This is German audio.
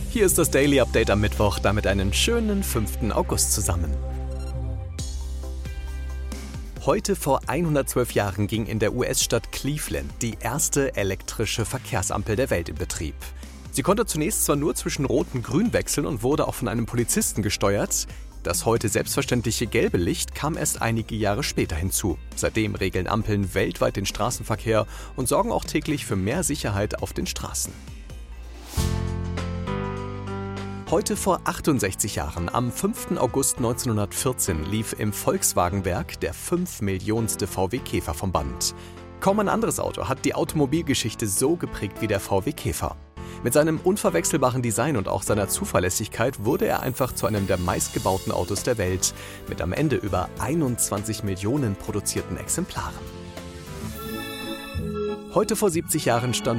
Hier ist das Daily Update am Mittwoch, damit einen schönen 5. August zusammen. Heute vor 112 Jahren ging in der US-Stadt Cleveland die erste elektrische Verkehrsampel der Welt in Betrieb. Sie konnte zunächst zwar nur zwischen Rot und Grün wechseln und wurde auch von einem Polizisten gesteuert. Das heute selbstverständliche gelbe Licht kam erst einige Jahre später hinzu. Seitdem regeln Ampeln weltweit den Straßenverkehr und sorgen auch täglich für mehr Sicherheit auf den Straßen. Heute vor 68 Jahren, am 5. August 1914, lief im Volkswagenwerk der 5-millionste VW Käfer vom Band. Kaum ein anderes Auto hat die Automobilgeschichte so geprägt wie der VW Käfer. Mit seinem unverwechselbaren Design und auch seiner Zuverlässigkeit wurde er einfach zu einem der meistgebauten Autos der Welt, mit am Ende über 21 Millionen produzierten Exemplaren. Heute vor 70 Jahren stand